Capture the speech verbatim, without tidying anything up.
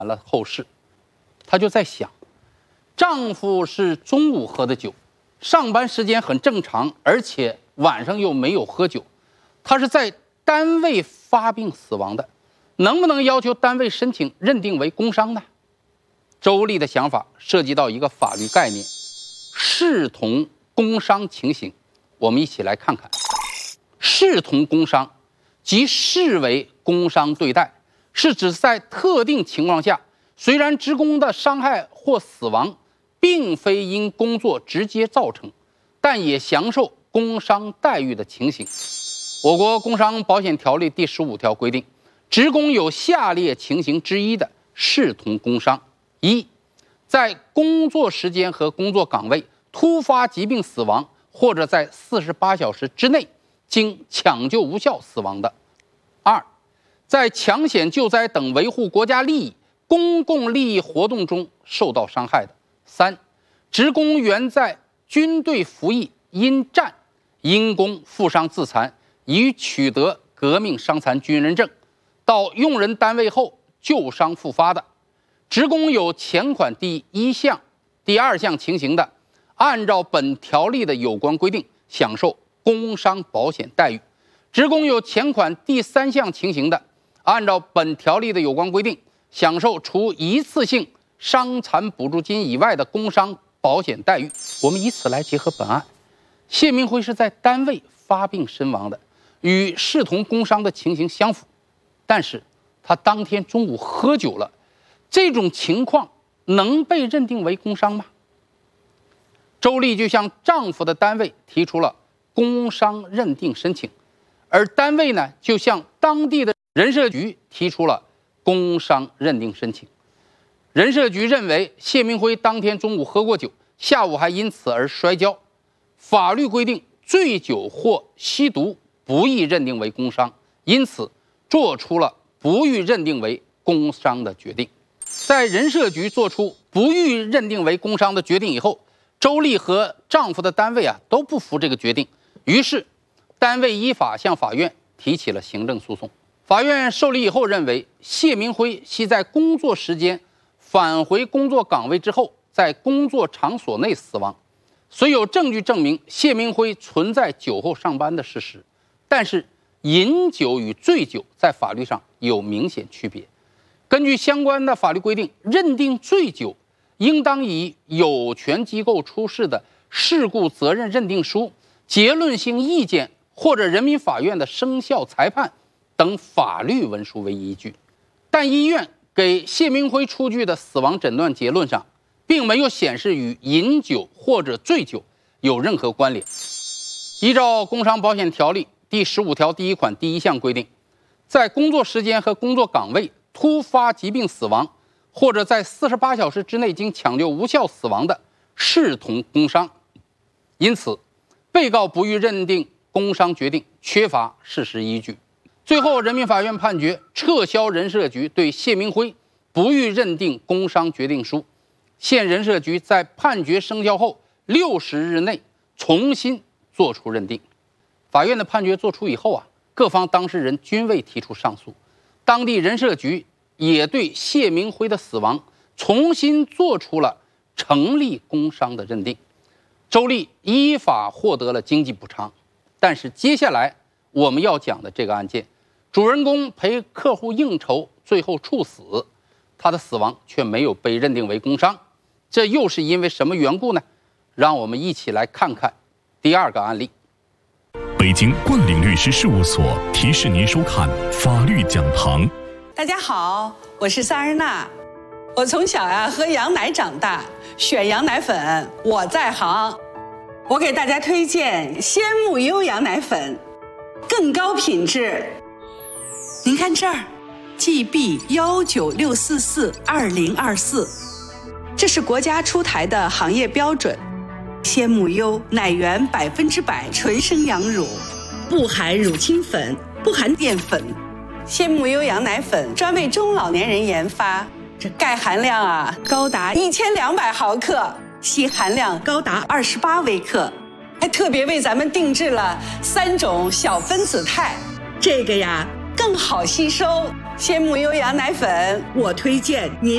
完了后事，她就在想，丈夫是中午喝的酒，上班时间很正常，而且晚上又没有喝酒，他是在单位发病死亡的，能不能要求单位申请认定为工伤呢？周丽的想法涉及到一个法律概念，视同工伤情形。我们一起来看看，视同工伤即视为工伤对待，是指在特定情况下，虽然职工的伤害或死亡并非因工作直接造成，但也享受工伤待遇的情形。我国工伤保险条例第十五条规定，职工有下列情形之一的视同工伤：一，在工作时间和工作岗位突发疾病死亡，或者在四十八小时之内经抢救无效死亡的；二，在抢险救灾等维护国家利益、公共利益活动中受到伤害的；三，职工原在军队服役，因战因公负伤自残，已取得革命伤残军人证，到用人单位后旧伤复发的；职工有前款第一项、第二项情形的，按照本条例的有关规定享受工伤保险待遇；职工有前款第三项情形的，按照本条例的有关规定享受除一次性伤残补助金以外的工伤保险待遇。我们以此来结合本案，谢明辉是在单位发病身亡的，与视同工伤的情形相符，但是他当天中午喝酒了，这种情况能被认定为工伤吗？周丽就向丈夫的单位提出了工伤认定申请，而单位呢就向当地的人社局提出了工伤认定申请。人社局认为谢明辉当天中午喝过酒，下午还因此而摔跤，法律规定醉酒或吸毒不易认定为工伤，因此做出了不予认定为工伤的决定。在人社局做出不予认定为工伤的决定以后，周丽和丈夫的单位啊都不服这个决定，于是单位依法向法院提起了行政诉讼。法院受理以后认为，谢明辉系在工作时间返回工作岗位之后，在工作场所内死亡，虽有证据证明谢明辉存在酒后上班的事实，但是饮酒与醉酒在法律上有明显区别。根据相关的法律规定，认定醉酒应当以有权机构出示的事故责任认定书、结论性意见或者人民法院的生效裁判等法律文书为依据。但医院给谢明辉出具的死亡诊断结论上，并没有显示与饮酒或者醉酒有任何关联。依照工伤保险条例第十五条第一款第一项规定，在工作时间和工作岗位突发疾病死亡，或者在四十八小时之内经抢救无效死亡的，视同工伤。因此，被告不予认定工伤决定缺乏事实依据。最后，人民法院判决撤销人社局对谢明辉不予认定工伤决定书，现人社局在判决生效后六十日内重新作出认定。法院的判决作出以后啊，各方当事人均未提出上诉，当地人社局也对谢明辉的死亡重新做出了成立工伤的认定。周丽依法获得了经济补偿。但是接下来我们要讲的这个案件，主人公陪客户应酬最后猝死，他的死亡却没有被认定为工伤，这又是因为什么缘故呢？让我们一起来看看第二个案例。 北京冠岭律师事务所提示您收看法律讲堂。 大家好，我是萨日娜。我从小呀、啊、喝羊奶长大，选羊奶粉我在行。我给大家推荐鲜木优羊奶粉，更高品质。您看这儿 ，G B 幺九六四四二零二四，这是国家出台的行业标准。鲜木优奶源百分之百纯生羊乳，不含乳清粉，不含淀粉。鲜木优羊奶粉专为中老年人研发，这钙含量啊高达一千两百毫克，硒含量高达二十八微克，还特别为咱们定制了三种小分子肽，这个呀更好吸收。鲜木优羊奶粉，我推荐您